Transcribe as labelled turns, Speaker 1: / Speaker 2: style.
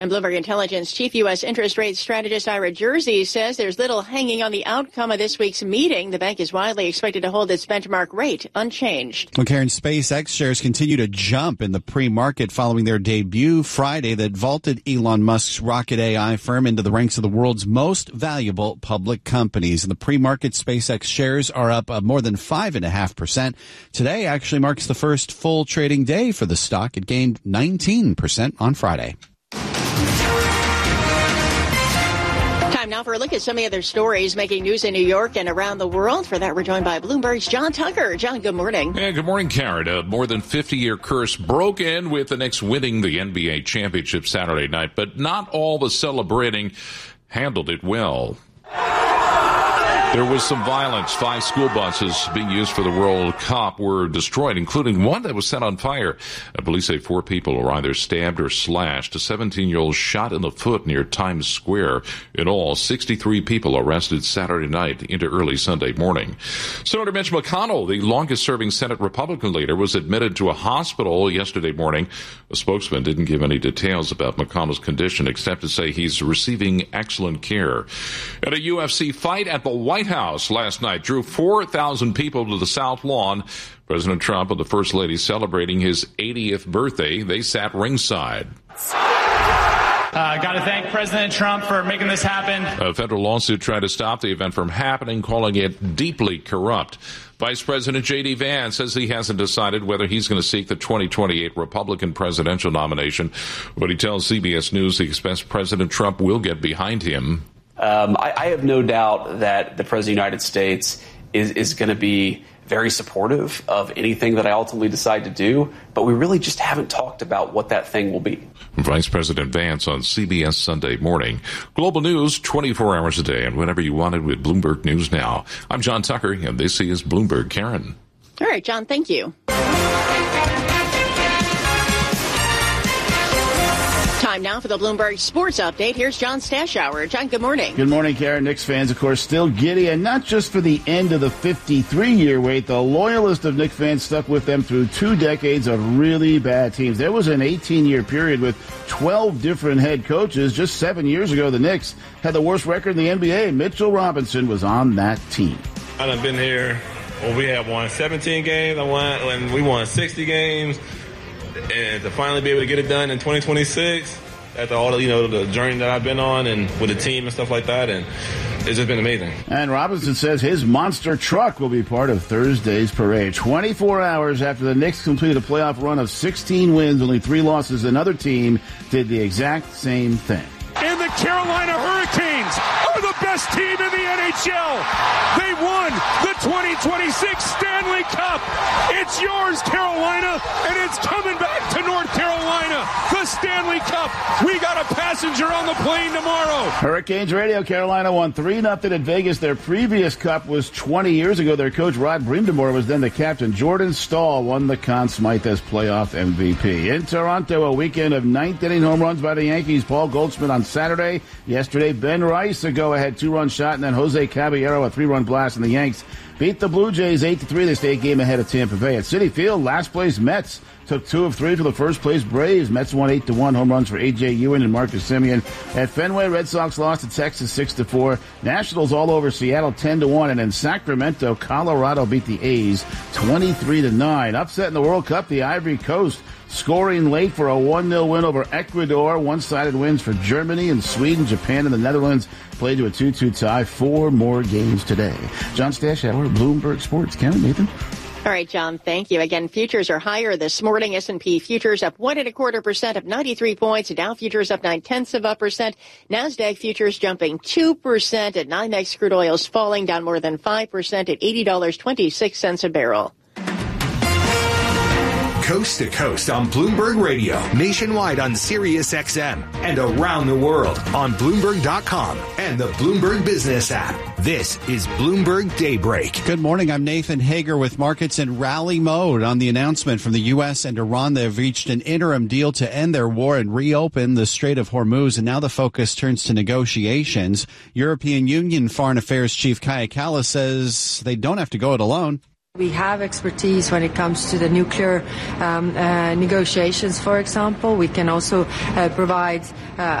Speaker 1: And Bloomberg Intelligence chief U.S. interest rate strategist Ira Jersey says there's little hanging on the outcome of this week's meeting. The bank is widely expected to hold its benchmark rate unchanged.
Speaker 2: Well, Karen, SpaceX shares continue to jump in the pre-market following their debut Friday that vaulted Elon Musk's rocket AI firm into the ranks of the world's most valuable public companies. In the pre-market, SpaceX shares are up more than 5.5%. Today actually marks the first full trading day for the stock. It gained 19% on Friday.
Speaker 1: Time now for a look at some of the other stories making news in New York and around the world. For that, we're joined by Bloomberg's John Tucker. John, good morning.
Speaker 3: Yeah, good morning, Karen. A more than 50-year curse broke in with the Knicks winning the NBA championship Saturday night, but not all the celebrating handled it well. There was some violence. 5 school buses being used for the World Cup were destroyed, including one that was set on fire. Police say 4 people were either stabbed or slashed. A 17-year-old shot in the foot near Times Square. In all, 63 people arrested Saturday night into early Sunday morning. Senator Mitch McConnell, the longest-serving Senate Republican leader, was admitted to a hospital yesterday morning. A spokesman didn't give any details about McConnell's condition, except to say he's receiving excellent care. At a UFC fight at the White House last night drew 4,000 people to the South Lawn. President Trump and the First Lady celebrating his 80th birthday. They sat ringside.
Speaker 4: Got to thank President Trump for making this happen.
Speaker 3: A federal lawsuit tried to stop the event from happening, calling it deeply corrupt. Vice President J.D. Vance says he hasn't decided whether he's going to seek the 2028 Republican presidential nomination, but he tells CBS News he expects President Trump will get behind him.
Speaker 5: I have no doubt that the President of the United States is going to be very supportive of anything that I ultimately decide to do, but we really just haven't talked about what that thing will be.
Speaker 3: Vice President Vance on CBS Sunday Morning. Global news 24 hours a day and whenever you want it with Bloomberg News Now. I'm John Tucker, and this is Bloomberg Karen.
Speaker 1: All right, John, thank you. Time now for the Bloomberg Sports Update. Here's John Stashower. John, good morning.
Speaker 6: Good morning, Karen. Knicks fans, of course, still giddy, and not just for the end of the 53-year wait. The loyalist of Knicks fans stuck with them through 2 decades of really bad teams. There was an 18-year period with 12 different head coaches. Just 7 years ago, the Knicks had the worst record in the NBA. Mitchell Robinson was on that team.
Speaker 7: I've been here when we have won 17 games. When we won 60 games. And to finally be able to get it done in 2026 after all the journey that I've been on and with the team and stuff like that, and it's just been amazing.
Speaker 6: And Robinson says his monster truck will be part of Thursday's parade. 24 hours after the Knicks completed a playoff run of 16 wins, only 3 losses, another team did the exact same thing.
Speaker 8: And the Carolina Hurricanes are the best team in the NHL. They won the 2026 Stanley Cup. It's yours, Carolina, and it's coming back to North Carolina. The Stanley Cup. We got a passenger on the plane tomorrow.
Speaker 6: Hurricanes Radio. Carolina won 3-0 at Vegas. Their previous cup was 20 years ago. Their coach, Rod Brindamore, was then the captain. Jordan Staal won the Conn Smythe as playoff MVP. In Toronto, a weekend of ninth-inning home runs by the Yankees. Paul Goldschmidt on Saturday. Yesterday, Ben Rice, a go-ahead 2-run shot, and then Jose Caballero, a 3-run blast, and the Yanks beat the Blue Jays 8-3. They stay a game ahead of Tampa Bay. At Citi Field, last place Mets took 2 of 3 to the first place Braves. Mets won 8-1. Home runs for A.J. Ewing and Marcus Semien. At Fenway, Red Sox lost to Texas 6-4. Nationals all over Seattle 10-1. And in Sacramento, Colorado beat the A's 23-9. Upset in the World Cup, the Ivory Coast scoring late for a 1-0 win over Ecuador. One-sided wins for Germany and Sweden. Japan and the Netherlands played to a 2-2 tie. 4 more games today. John Stashower, Bloomberg Sports. Karen, Nathan.
Speaker 1: All right, John, thank you. Again, futures are higher this morning. S&P futures up 1.25% up 93 points. Dow futures up 0.9%. NASDAQ futures jumping 2%. At NYMEX crude oil's falling down more than 5% at $80.26 a barrel.
Speaker 9: Coast to coast on Bloomberg Radio, nationwide on Sirius XM, and around the world on Bloomberg.com and the Bloomberg Business app. This is Bloomberg Daybreak.
Speaker 2: Good morning. I'm Nathan Hager with markets in rally mode on the announcement from the U.S. and Iran. They have reached an interim deal to end their war and reopen the Strait of Hormuz, and now the focus turns to negotiations. European Union Foreign Affairs Chief Kaja Kallas says they don't have to go it alone.
Speaker 10: We have expertise when it comes to the nuclear negotiations, for example. We can also provide